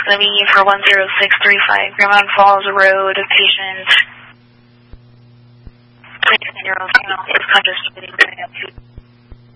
going to be for 10635 Greenmount Falls Road, patient 16-year-old female is conscious, bleeding, coming up to